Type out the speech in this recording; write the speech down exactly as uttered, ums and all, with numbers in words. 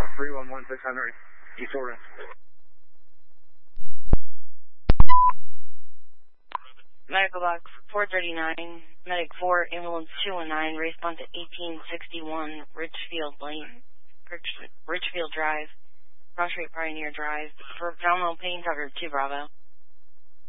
three one one six hundred, East Oregon. Medical box four thirty-nine, Medic four, Ambulance two one nine, response to eighteen sixty-one, Richfield Lane, Rich, Richfield Drive, Cross Street Pioneer Drive, for abdominal pain, covered two Bravo.